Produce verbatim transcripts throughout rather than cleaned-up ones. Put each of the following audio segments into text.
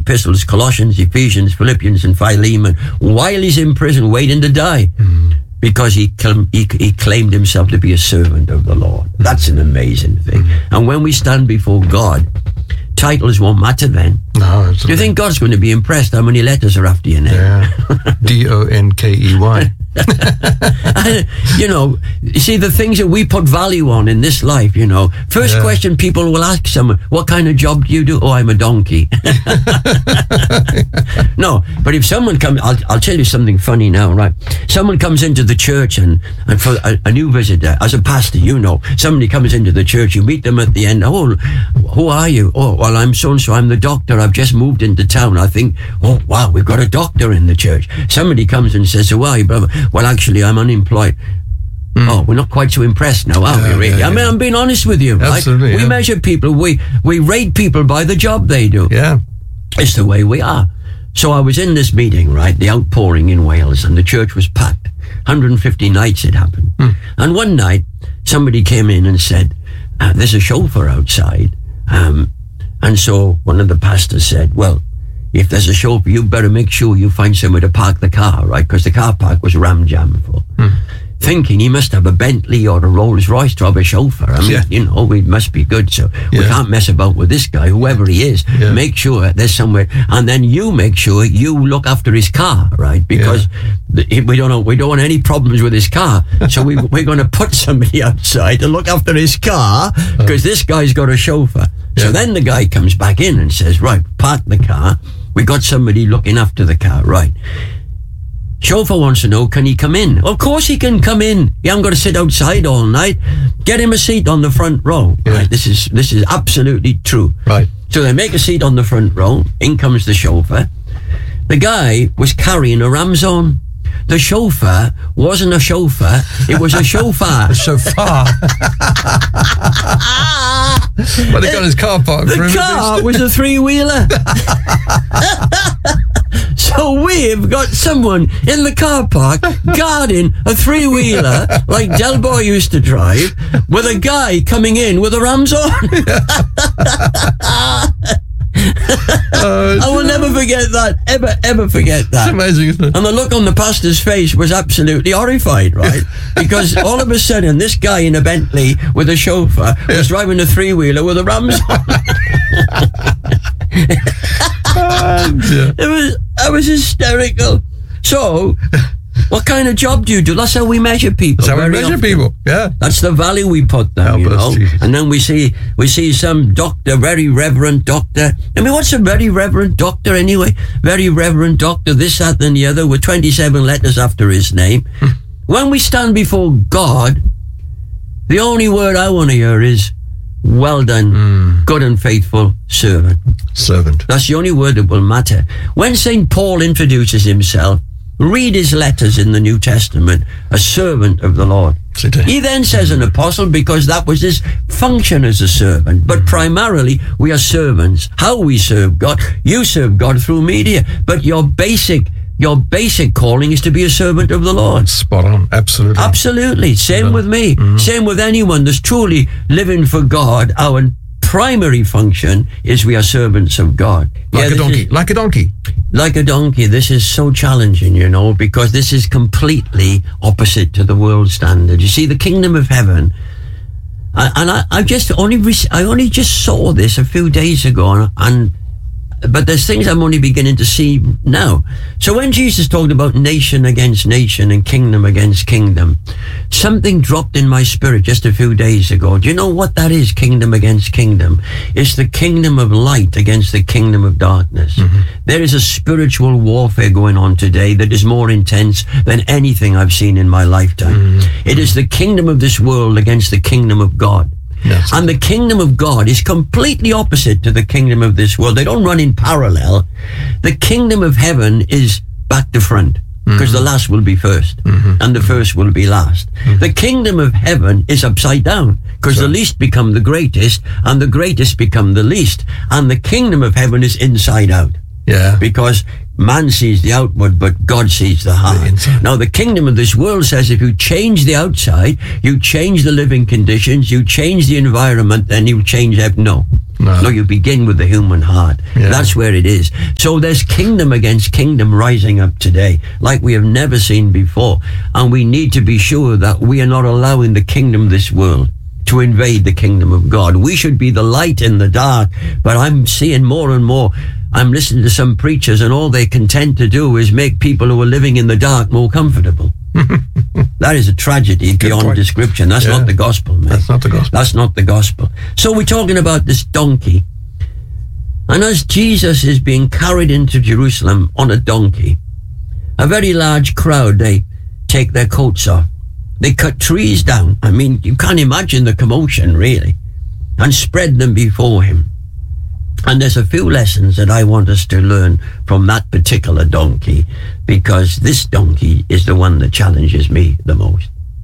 epistles, Colossians, Ephesians, Philippians, and Philemon, while he's in prison waiting to die. Mm. Because he, he he claimed himself to be a servant of the Lord. That's an amazing thing. Mm-hmm. And when we stand before God, titles won't matter then. No, absolutely. Do you think God's going to be impressed how many letters are after your name? Yeah. D O N K E Y. And, you know, you see, the things that we put value on in this life, you know, first yeah. question people will ask someone, what kind of job do you do? Oh, I'm a donkey. No, but if someone comes, I'll, I'll tell you something funny now, right? Someone comes into the church and, and for a, a new visitor, as a pastor, you know, somebody comes into the church, you meet them at the end, oh, who are you? Oh, well, I'm so-and-so, I'm the doctor, I've just moved into town. I think, oh, wow, we've got a doctor in the church. Somebody comes and says, who are you, brother? Well, actually, I'm unemployed. Mm. Oh, we're not quite so impressed now, are yeah, we, really? Yeah, I mean, yeah. I'm being honest with you, right? Absolutely, we yeah. measure people, we, we rate people by the job they do. Yeah. It's the way we are. So I was in this meeting, right, the outpouring in Wales, and the church was packed. one hundred fifty nights it happened. Mm. And one night, somebody came in and said, uh, there's a chauffeur outside. Um, and so one of the pastors said, well, if there's a chauffeur, you better make sure you find somewhere to park the car, right? Because the car park was ram jam full. Mm. Thinking he must have a Bentley or a Rolls Royce to have a chauffeur. I mean, yeah. you know, it must be good. So yeah. we can't mess about with this guy, whoever he is. Yeah. Make sure there's somewhere, and then you make sure you look after his car, right? Because yeah. we don't know, we don't want any problems with his car. So we, we're going to put somebody outside to look after his car because this guy's got a chauffeur. Yeah. So then the guy comes back in and says, right, park the car. We got somebody looking after the car, right? Chauffeur wants to know, can he come in? Of course he can come in. He hasn't got to sit outside all night. Get him a seat on the front row. Yeah. Right? This is this is absolutely true. Right. So they make a seat on the front row. In comes the chauffeur. The guy was carrying a Ramzan. The chauffeur wasn't a chauffeur. It was a chauffeur. A chauffeur. But they got his car parked. The car was a three-wheeler. So we've got someone in the car park guarding a three-wheeler like Del Boy used to drive with a guy coming in with a Ramzan. uh, I will never forget that. Ever, ever forget that. It's amazing, isn't it? And the look on the pastor's face was absolutely horrified, right? Because all of a sudden, this guy in a Bentley with a chauffeur was yeah. driving a three-wheeler with a Ramzan. oh, yeah. It was, I was hysterical. So, what kind of job do you do? That's how we measure people. That's how we measure often. people. Yeah, that's the value we put them. Help you know, us, and then we see we see some doctor, very reverend doctor. I mean, what's a very reverend doctor anyway? Very reverend doctor, this, that, and the other, with twenty-seven letters after his name. When we stand before God, the only word I want to hear is, well done, mm. good and faithful servant. Servant. That's the only word that will matter. When Saint Paul introduces himself, read his letters in the New Testament, a servant of the Lord. He then says an apostle because that was his function as a servant. But primarily, we are servants. How we serve God? You serve God through media. But your basic Your basic calling is to be a servant of the Lord. Spot on. Absolutely. Absolutely. Same yeah. with me. Mm-hmm. Same with anyone that's truly living for God. Our primary function is we are servants of God. Like yeah, a donkey. Is, like a donkey. Like a donkey. This is so challenging, you know, because this is completely opposite to the world standard. You see, the kingdom of heaven, I, and I, I just only, I only just saw this a few days ago, and, and but there's things I'm only beginning to see now. So when Jesus talked about nation against nation and kingdom against kingdom, something dropped in my spirit just a few days ago. Do you know what that is, kingdom against kingdom? It's the kingdom of light against the kingdom of darkness. Mm-hmm. There is a spiritual warfare going on today that is more intense than anything I've seen in my lifetime. Mm-hmm. It is the kingdom of this world against the kingdom of God. Yes. And the kingdom of God is completely opposite to the kingdom of this world. They don't run in parallel. The kingdom of heaven is back to front, because mm-hmm. the last will be first, mm-hmm. and the first will be last. Mm-hmm. The kingdom of heaven is upside down, because sure. the least become the greatest, and the greatest become the least. And the kingdom of heaven is inside out. Yeah. Because Man sees the outward, but God sees the heart. The now, the kingdom of this world says if you change the outside, you change the living conditions, you change the environment, then you change everything. No. No. no, you begin with the human heart. Yeah. That's where it is. So there's kingdom against kingdom rising up today, like we have never seen before. And we need to be sure that we are not allowing the kingdom of this world to invade the kingdom of God. We should be the light in the dark, but I'm seeing more and more. I'm listening to some preachers, and all they content to do is make people who are living in the dark more comfortable. That is a tragedy Good beyond point. description. That's Yeah. not the gospel, man. That's not the gospel. That's not the gospel. So we're talking about this donkey. And as Jesus is being carried into Jerusalem on a donkey, a very large crowd, they take their coats off. They cut trees down. I mean, you can't imagine the commotion, really, and spread them before him. And there's a few lessons that I want us to learn from that particular donkey, because this donkey is the one that challenges me the most.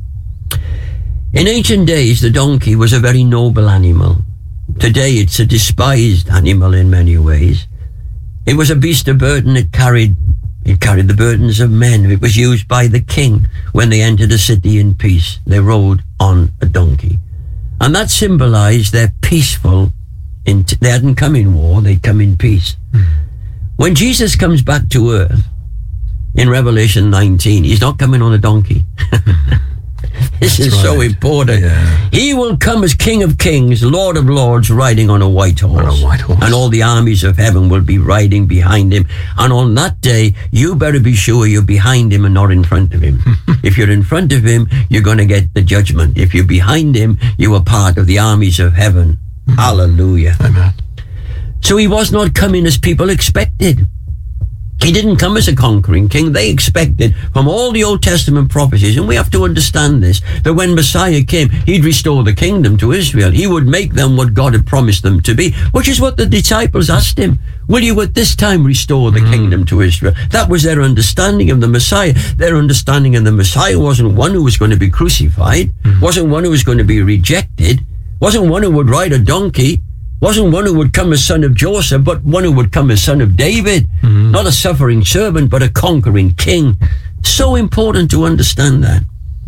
In ancient days, the donkey was a very noble animal. Today, it's a despised animal in many ways. It was a beast of burden. It carried, it carried the burdens of men. It was used by the king when they entered a city in peace. They rode on a donkey. And that symbolized their peaceful In t- they hadn't come in war, they'd come in peace. Mm. When Jesus comes back to earth in Revelation nineteen, he's not coming on a donkey. This That's is right. so important. Yeah. He will come as King of Kings, Lord of Lords, riding on a white horse. On a white horse. And all the armies of heaven will be riding behind him. And on that day, you better be sure you're behind him and not in front of him. If you're in front of him, you're going to get the judgment. If you're behind him, you are part of the armies of heaven. Hallelujah. Amen. So he was not coming as people expected. He didn't come as a conquering king. They expected from all the Old Testament prophecies, and we have to understand this, that when Messiah came, he'd restore the kingdom to Israel. He would make them what God had promised them to be, which is what the disciples asked him. Will you at this time restore the mm. kingdom to Israel? That was their understanding of the Messiah. Their understanding of the Messiah wasn't one who was going to be crucified, mm. wasn't one who was going to be rejected, wasn't one who would ride a donkey, wasn't one who would come as son of Joseph, but one who would come as son of David. Mm-hmm. Not a suffering servant, but a conquering king. So important to understand that.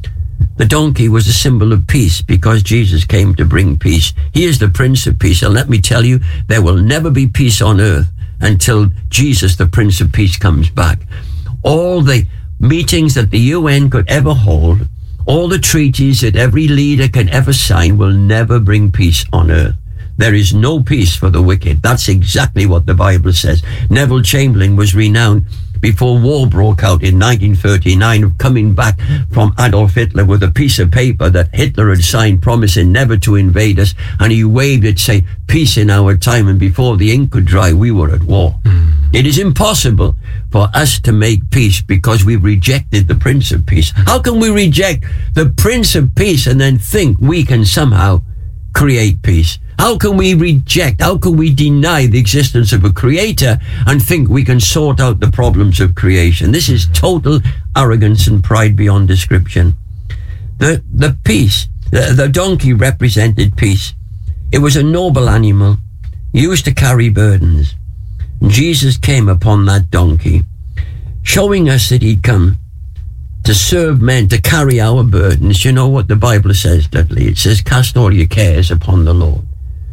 The donkey was a symbol of peace because Jesus came to bring peace. He is the Prince of Peace. And let me tell you, there will never be peace on earth until Jesus, the Prince of Peace, comes back. All the meetings that the U N could ever hold, all the treaties that every leader can ever sign will never bring peace on earth. There is no peace for the wicked. That's exactly what the Bible says. Neville Chamberlain was renowned before war broke out in nineteen thirty-nine of coming back from Adolf Hitler with a piece of paper that Hitler had signed promising never to invade us, and he waved it, say, peace in our time, and before the ink could dry, we were at war. Mm. It is impossible for us to make peace because we've rejected the Prince of Peace. How can we reject the Prince of Peace and then think we can somehow create peace? How can we reject, how can we deny the existence of a creator and think we can sort out the problems of creation? This is total arrogance and pride beyond description. The the peace, the, the donkey represented peace. It was a noble animal used to carry burdens. Jesus came upon that donkey, showing us that he'd come to serve men, to carry our burdens. You know what the Bible says, Dudley? It says, cast all your cares upon the Lord.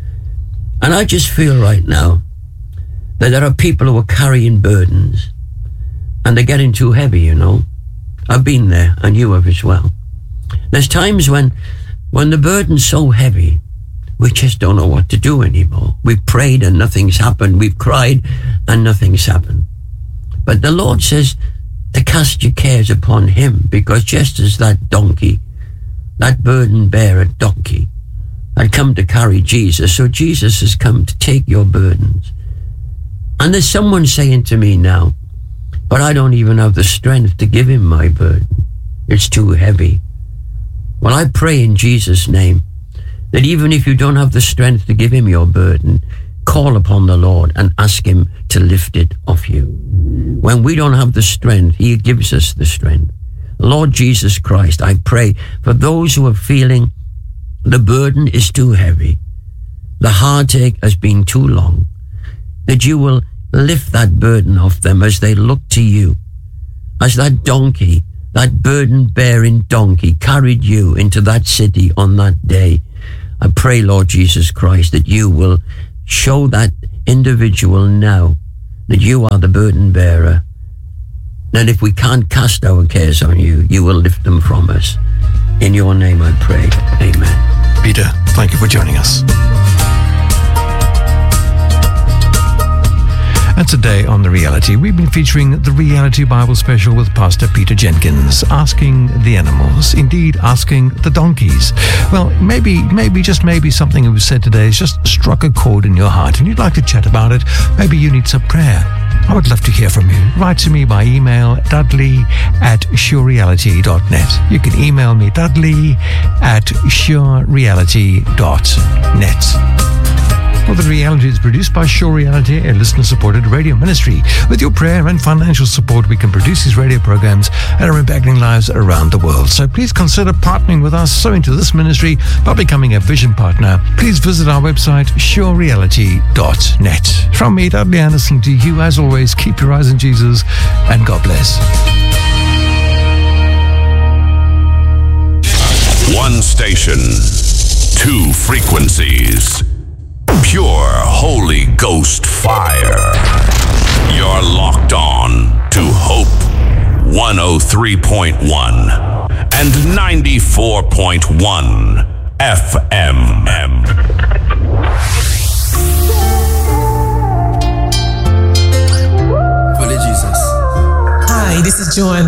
And I just feel right now that there are people who are carrying burdens and they're getting too heavy, you know. I've been there, and you have as well. There's times when, when the burden's so heavy, we just don't know what to do anymore. We've prayed and nothing's happened. We've cried and nothing's happened. But the Lord says to cast your cares upon him, because just as that donkey, that burden-bearer donkey, had come to carry Jesus, so Jesus has come to take your burdens. And there's someone saying to me now, but I don't even have the strength to give him my burden. It's too heavy. Well, I pray in Jesus' name that even if you don't have the strength to give him your burden, call upon the Lord and ask him to lift it off you. When we don't have the strength, he gives us the strength. Lord Jesus Christ, I pray for those who are feeling the burden is too heavy, the heartache has been too long, that you will lift that burden off them as they look to you. As that donkey, that burden-bearing donkey carried you into that city on that day, I pray, Lord Jesus Christ, that you will show that individual now that you are the burden bearer. That if we can't cast our cares on you, you will lift them from us. In your name I pray. Amen. Peter, thank you for joining us. And today on The Reality, we've been featuring the Reality Bible Special with Pastor Peter Jenkins, asking the animals, indeed asking the donkeys. Well, maybe, maybe, just maybe something that was said today has just struck a chord in your heart and you'd like to chat about it. Maybe you need some prayer. I would love to hear from you. Write to me by email, dudley at surereality dot net. You can email me, dudley at surereality dot net. Well, The Reality is produced by Sure Reality, a listener-supported radio ministry. With your prayer and financial support, we can produce these radio programs and are impacting lives around the world. So please consider partnering with us, sowing to this ministry by becoming a vision partner. Please visit our website, sure reality dot net. From me, Dudley Anderson, to you, as always, keep your eyes on Jesus, and God bless. One station, two frequencies. Pure Holy Ghost fire. You're locked on to Hope one oh three point one and ninety-four point one F M. Fully Jesus. Hi, this is Joanne